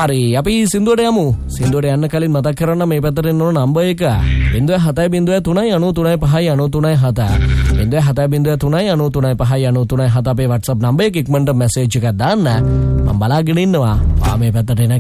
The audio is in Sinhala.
හරි අපි සින්දුවට යමු. සින්දුවට යන්න කලින් මතක් කරන්න මේ පැත්තට එන්න ඕන නම්බර් එක 0703935937 අපේ WhatsApp නම්බර් එක ඉක්මනට මැසේජ් එකක් දාන්න. මම බලාගෙන ඉන්නවා. මේ පැත්තට එන